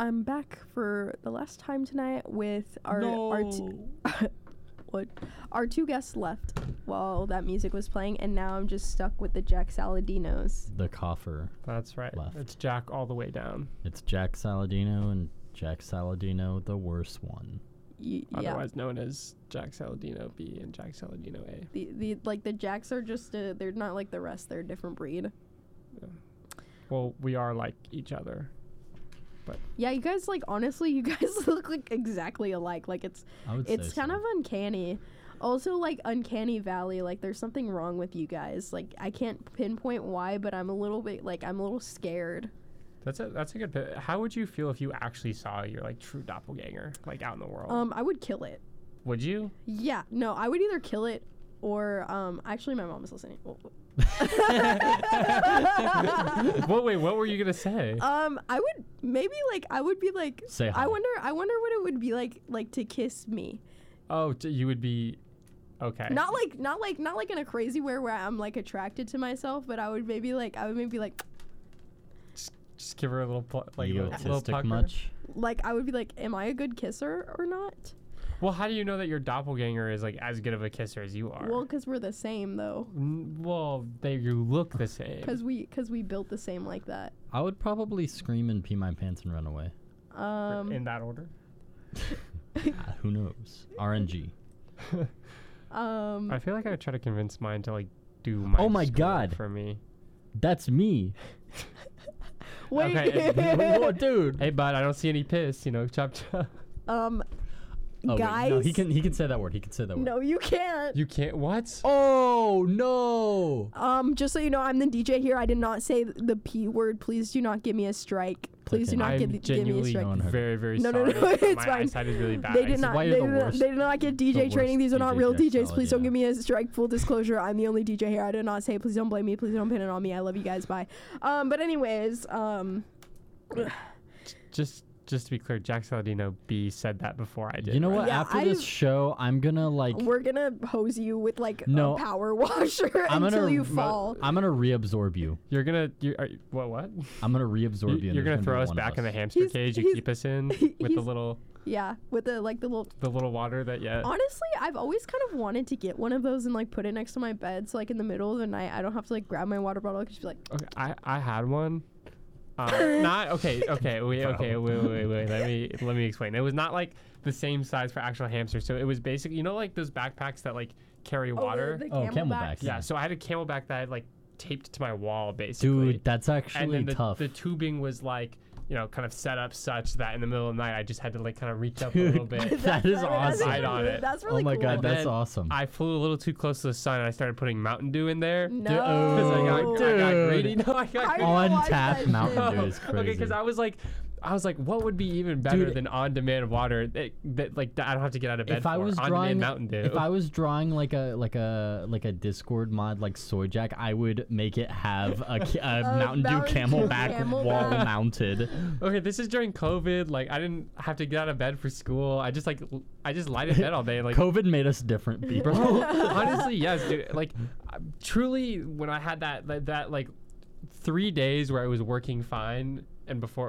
I'm back for the last time tonight with our our two guests left while that music was playing, and now I'm just stuck with the Jack Saladinos. The coffer. That's right. Left. It's Jack all the way down. It's Jack Saladino and Jack Saladino, the worst one. Otherwise known as Jack Saladino B and Jack Saladino A. The Jacks are just they're not like the rest. They're a different breed. Yeah. Well, we are like each other. But yeah, you guys honestly, you guys look like exactly alike. Like it's kind of uncanny. Also, Uncanny Valley, there's something wrong with you guys. I can't pinpoint why, but I'm a little bit I'm a little scared. That's a good bit. How would you feel if you actually saw your true doppelganger out in the world? I would kill it. Would you? Yeah, no, I would either kill it or actually my mom is listening. Wait, what were you gonna say? I would maybe I would be say hi. I wonder what it would be like to kiss me. Oh, you would be okay. Not in a crazy way where I'm attracted to myself, but I would maybe just give her a little egotistic much. I would be am I a good kisser or not? Well, how do you know that your doppelganger is as good of a kisser as you are? Well, because we're the same though. Well, you look the same. Because we built the same like that. I would probably scream and pee my pants and run away. In that order? Who knows? RNG. I feel like I would try to convince mine to do my. Oh my God! For me. That's me. Wait. Okay. Whoa, dude. Hey, bud, I don't see any piss. Chop chop. Oh, guys. wait, no, he can say that word. He can say that word. No, you can't. You can't. What? Oh no. Just so you know, I'm the DJ here. I did not say the P word. Please do not give me a strike. Please do not give me a strike. I'm very, very no, sorry. It's my fine. eyesight is really bad. They did not get DJ training. These are not real DJs. Please don't give me a strike. Full disclosure, I'm the only DJ here. I did not say. Please don't blame me. Please don't pin it on me. I love you guys. Bye. But anyways, Just to be clear, Jack Saladino B said that before I did. You know what? Yeah, After this show, I'm gonna we're gonna hose you with a power washer until until you fall. I'm gonna reabsorb you. What? I'm gonna reabsorb you. You're gonna throw us back in the hamster cage you keep us in with the little. Yeah, with the little water that Honestly, I've always kind of wanted to get one of those and put it next to my bed, so in the middle of the night I don't have to grab my water bottle because be like. Okay, I had one. Not okay. Wait. Let me explain. It was not the same size for actual hamsters. So it was basically those backpacks that carry water. The Camelbacks. Yeah. So I had a Camelback that I had taped to my wall basically. Dude, that's actually and then tough. The tubing was kind of set up such that in the middle of the night I just had to kind of reach up a little bit. That is awesome. On it. That's really cool. Oh my God, that's then awesome. I flew a little too close to the sun and I started putting Mountain Dew in there. No. Because I got greedy. No, I got greedy. On tap Mountain Dew is crazy. Okay, because I was like, what would be even better than on-demand water that I don't have to get out of bed if for? I was on-demand Mountain Dew. If I was drawing like a Discord mod like Soy Jack, I would make it have a Mountain Dew Camelback wall mounted. Okay, this is during COVID. I didn't have to get out of bed for school. I just lied in bed all day. COVID made us different people. Bro, honestly, yes, dude. Truly, when I had that 3 days where I was working fine. And before